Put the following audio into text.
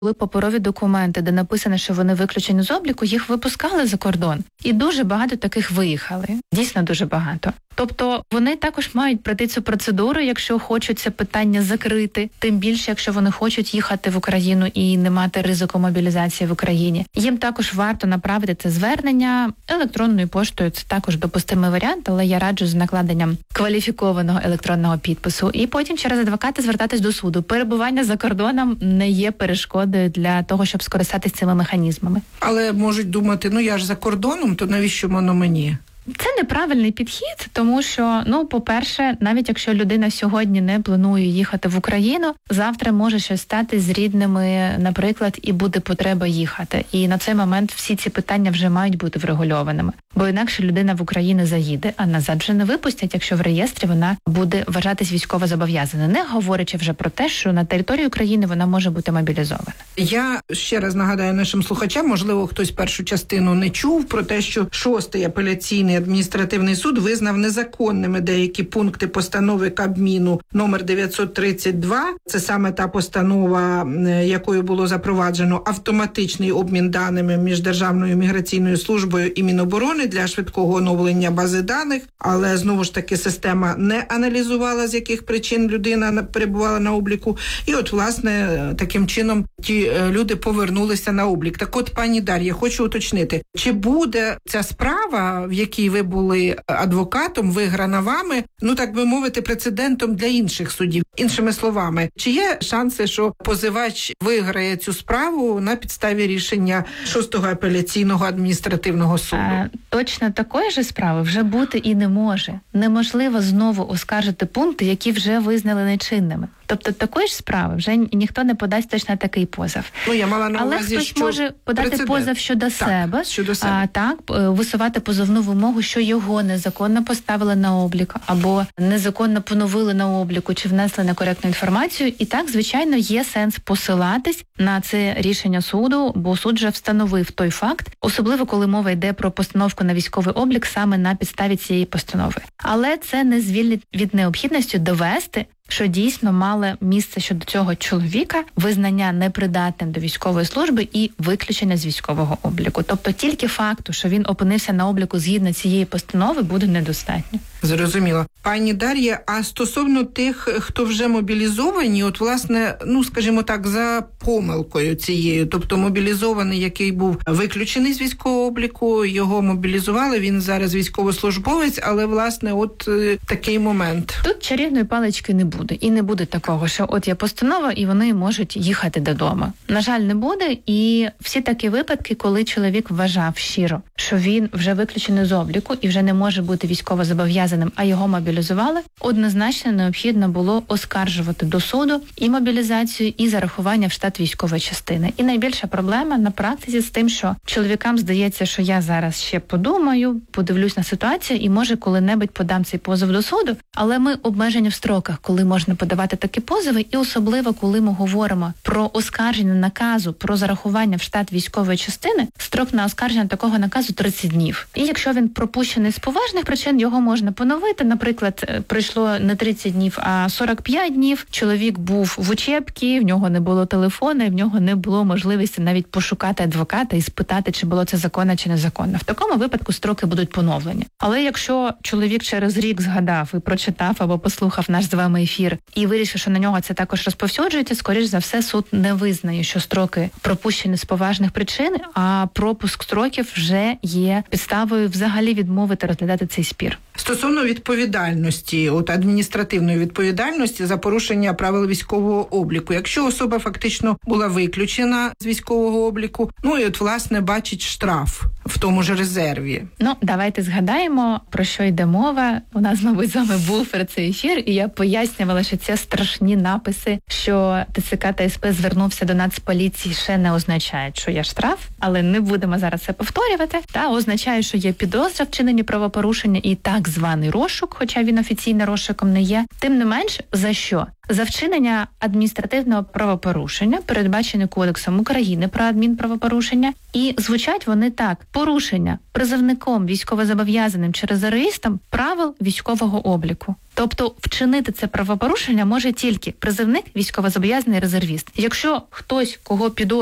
Коли паперові документи, де написано, що вони виключені з обліку, їх випускали за кордон. І дуже багато таких виїхали. Дійсно дуже багато. Тобто вони також мають пройти цю процедуру, якщо хочуть це питання закрити, тим більше, якщо вони хочуть їхати в Україну і не мати ризику мобілізації в Україні. Їм також варто направити це звернення електронною поштою. Це також допустимий варіант, але я раджу з накладенням кваліфікованого електронного підпису. І потім через адвоката звертатись до суду. Перебування за кордоном не є перешкодою для того, щоб скористатися цими механізмами. Але можуть думати, я ж за кордоном, то навіщо воно мені? Це неправильний підхід, тому що, по-перше, навіть якщо людина сьогодні не планує їхати в Україну, завтра може щось стати з рідними, наприклад, і буде потреба їхати. І на цей момент всі ці питання вже мають бути врегульованими. Бо інакше людина в Україну заїде, а назад вже не випустять, якщо в реєстрі вона буде вважатись військовозобов'язаною, не говорячи вже про те, що на території України вона може бути мобілізована. Я ще раз нагадаю нашим слухачам, можливо, хтось першу частину не чув, про те, що 6-й апеляційний адміністративний суд визнав незаконними деякі пункти постанови Кабміну номер 932. Це саме та постанова, якою було запроваджено автоматичний обмін даними між Державною міграційною службою і Міноборони для швидкого оновлення бази даних, але знову ж таки система не аналізувала, з яких причин людина перебувала на обліку. І от, власне, таким чином ті люди повернулися на облік. Так от, пані Дар'я, хочу уточнити, чи буде ця справа, в якій ви були адвокатом, виграна вами, так би мовити, прецедентом для інших судів? Іншими словами, чи є шанси, що позивач виграє цю справу на підставі рішення 6-го апеляційного адміністративного суду? Точно такої ж справи вже бути і не може. Неможливо знову оскаржити пункти, які вже визнали нечинними. Тобто такої ж справи вже ніхто не подасть точно такий позов. Я мала на увазі, але хтось може подати позов щодо себе, висувати позовну вимогу, що його незаконно поставили на облік, або незаконно поновили на обліку, чи внесли некоректну інформацію. І так, звичайно, є сенс посилатись на це рішення суду, бо суд вже встановив той факт, особливо коли мова йде про постановку на військовий облік саме на підставі цієї постанови. Але це не звільнить від необхідності довести, що дійсно мало місце щодо цього чоловіка визнання непридатним до військової служби і виключення з військового обліку. Тобто тільки факту, що він опинився на обліку згідно цієї постанови, буде недостатньо. Зрозуміло. Пані Дар'я, а стосовно тих, хто вже мобілізовані, власне, скажімо так, за помилкою цією, тобто мобілізований, який був виключений з військового обліку, його мобілізували, він зараз військовослужбовець, але, власне, такий момент. Тут чарівної палички не буде. І не буде такого, що є постанова, і вони можуть їхати додому. На жаль, не буде. І всі такі випадки, коли чоловік вважав щиро, що він вже виключений з обліку і вже не може бути військовозобов'язаним, а його мобілізували, однозначно необхідно було оскаржувати до суду і мобілізацію, і зарахування в штат військової частини. І найбільша проблема на практиці з тим, що чоловікам здається, що я зараз ще подумаю, подивлюсь на ситуацію і, може, коли-небудь подам цей позов до суду, але ми обмежені в строках, коли можна подавати такі позови, і особливо, коли ми говоримо про оскарження наказу, про зарахування в штат військової частини, строк на оскарження такого наказу 30 днів. І якщо він пропущений з поважних причин, його можна поновити. Наприклад, пройшло не 30 днів, а 45 днів. Чоловік був в учебці, в нього не було телефону, в нього не було можливості навіть пошукати адвоката і спитати, чи було це законно чи незаконно. В такому випадку строки будуть поновлені. Але якщо чоловік через рік згадав і прочитав або послухав наш з вами ефір і вирішив, що на нього це також розповсюджується, скоріш за все, суд не визнає, що строки пропущені з поважних причин, а пропуск строків вже є підставою взагалі відмовити розглядати цей спір. Стосовно відповідальності, адміністративної відповідальності за порушення правил військового обліку. Якщо особа фактично була виключена з військового обліку, і власне бачить штраф в тому ж резерві. Давайте згадаємо, про що йде мова. У нас, мабуть, з вами був про цей ефір, і я пояснювала, що це страшні написи, що ТЦК та СП звернувся до Нацполіції, ще не означає, що є штраф, але не будемо зараз це повторювати. Та означає, що є підозра в вчиненні правопорушення, і так так званий розшук, хоча він офіційно розшуком не є. Тим не менш, за що? За вчинення адміністративного правопорушення, передбачене Кодексом України про адмінправопорушення, і звучать вони так: порушення призовником, військовозобов'язаним чи резервістом правил військового обліку. Тобто вчинити це правопорушення може тільки призовник, військовозобов'язаний, резервіст. Якщо хтось, кого підозрюють,